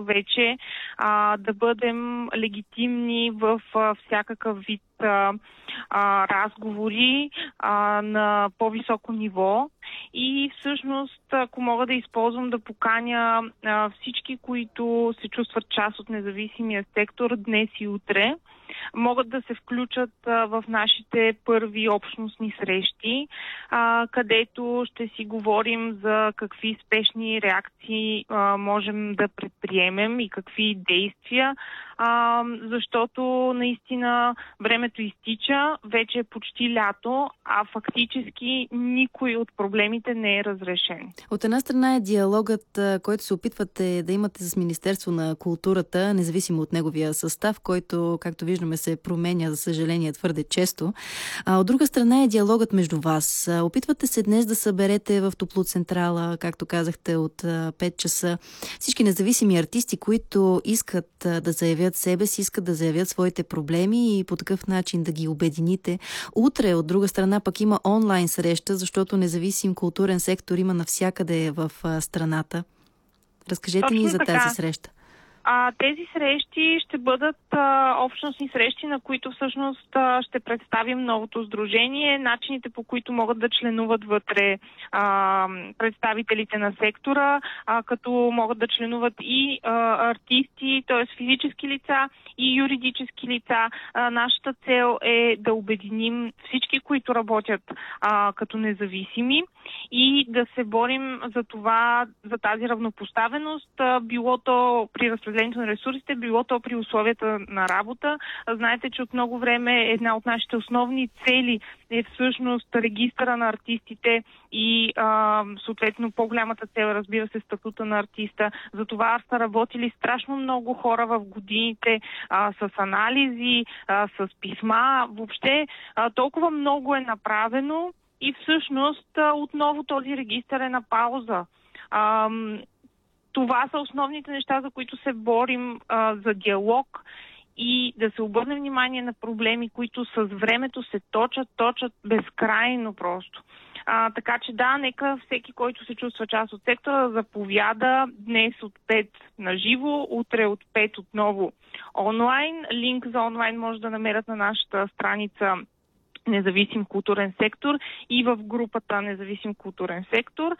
вече да бъдем легитимни в всякакъв вид разговори на по-високо ниво. И всъщност, ако мога да използвам да поканя всички, които се чувстват част от независимия сектор днес и утре, могат да се включат в нашите първи общностни срещи, където ще си говорим за какви спешни реакции можем да предприемем и какви действия, защото наистина времето изтича, вече е почти лято, а фактически никой от проблемите не е разрешен. От една страна е диалогът, който се опитвате да имате с Министерство на културата, независимо от неговия състав, който, както виждаме, се променя, за съжаление, твърде често. А от друга страна е диалогът между вас. Опитвате се днес да съберете в Топлоцентрала, както казахте, от 5 часа всички независими артисти, които искат да заявят себе си, искат да заявят своите проблеми и по такъв начин да ги обедините. Утре, от друга страна, пък има онлайн среща, защото независим културен сектор има навсякъде в страната. Разкажете ни за тази среща. Тези срещи ще бъдат общностни срещи, на които всъщност ще представим новото сдружение, начините по които могат да членуват вътре представителите на сектора, като могат да членуват и артисти, т.е. физически лица и юридически лица. Нашата цел е да обединим всички, които работят като независими и да се борим за това, за тази равнопоставеност, било то при разпределението на ресурсите, било то при условията на работа. Знаете, че от много време една от нашите основни цели е всъщност регистъра на артистите и съответно по-голямата цел, разбира се, статута на артиста. За това са работили страшно много хора в годините с анализи, с писма. Въобще толкова много е направено и всъщност отново този регистър е на пауза. Това са основните неща, за които се борим, за диалог и да се обърне внимание на проблеми, които с времето се точат безкрайно просто. Така че да, нека всеки, който се чувства част от сектора, заповяда днес от 5 на живо, утре от 5 отново онлайн. Линк за онлайн може да намерят на нашата страница Независим културен сектор и в групата Независим културен сектор.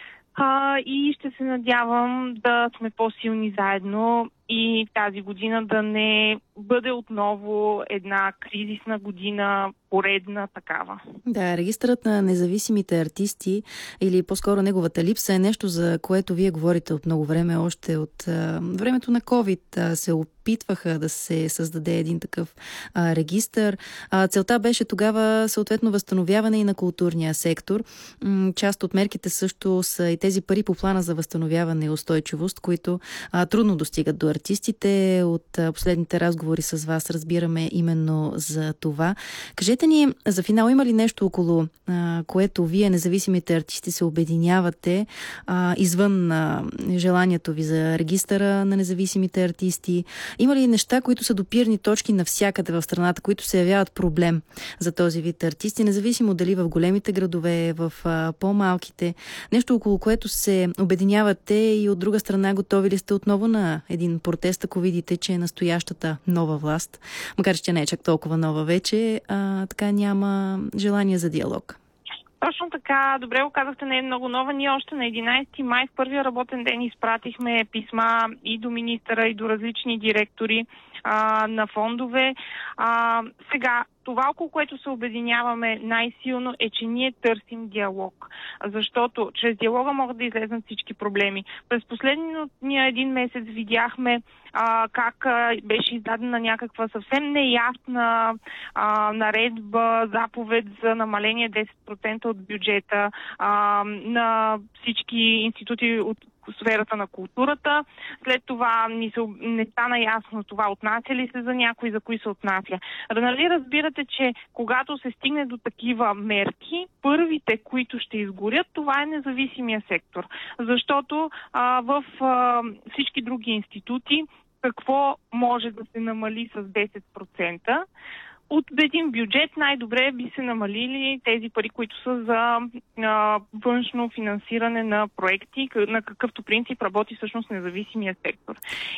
И ще се надявам да сме по-силни заедно и тази година да не бъде отново една кризисна година, поредна такава. Да, регистърът на независимите артисти или по-скоро неговата липса е нещо, за което вие говорите от много време, още от времето на COVID се опитваха да се създаде един такъв регистър. Целта беше тогава съответно възстановяване и на културния сектор. Част от мерките също са и тези пари по плана за възстановяване и устойчивост, които трудно достигат до артистите. От последните разговори с вас разбираме именно за това. Кажете ни, за финал има ли нещо около което вие, независимите артисти, се обединявате извън желанието ви за регистъра на независимите артисти? Има ли неща, които са допирни точки навсякъде в страната, които се явяват проблем за този вид артисти, независимо дали в големите градове, в по-малките? Нещо, около което се обединявате и от друга страна готови ли сте отново на един протест, ако видите, че е настоящата нова власт, макар че не е чак толкова нова вече, така няма желание за диалог? Точно така, добре го казахте, не е много нова. Ние още на 11 май в първия работен ден изпратихме писма и до министъра, и до различни директори на фондове. Сега, това, около което се обединяваме най-силно е, че ние търсим диалог. Защото чрез диалога могат да излезнат всички проблеми. През последния един месец видяхме как беше издадена някаква съвсем неясна наредба, заповед за намаление 10% от бюджета на всички институти от сферата на културата. След това не стана ясно това отнася ли се за някой, за кои се отнася. Нали разбирате, че когато се стигне до такива мерки, първите, които ще изгорят, това е независимия сектор. Защото в всички други институти какво може да се намали с 10%? От един бюджет най-добре би се намалили тези пари, които са за външно финансиране на проекти, на какъвто принцип работи всъщност независимия сектор.